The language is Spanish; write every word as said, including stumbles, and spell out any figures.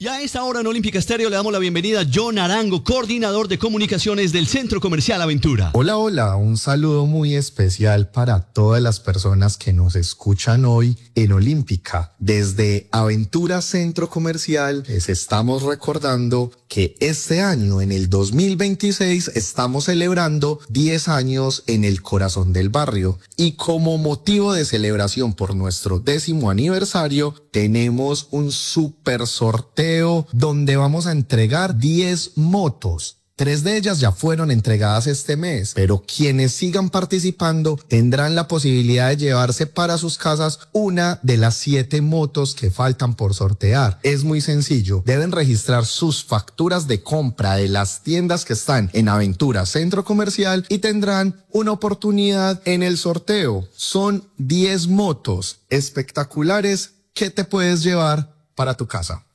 Y a esta hora en Olímpica Estéreo le damos la bienvenida a John Arango, coordinador de comunicaciones del Centro Comercial Aventura. Hola, hola, un saludo muy especial para todas las personas que nos escuchan hoy en Olímpica. Desde Aventura Centro Comercial les estamos recordando que este año, en el dos mil veintiséis, estamos celebrando diez años en el corazón del barrio. Y como motivo de celebración por nuestro décimo aniversario, tenemos un super sorteo donde vamos a entregar diez motos. Tres de ellas ya fueron entregadas este mes, pero quienes sigan participando tendrán la posibilidad de llevarse para sus casas una de las siete motos que faltan por sortear. Es muy sencillo, deben registrar sus facturas de compra de las tiendas que están en Aventura Centro Comercial y tendrán una oportunidad en el sorteo. Son diez motos espectaculares que te puedes llevar para tu casa.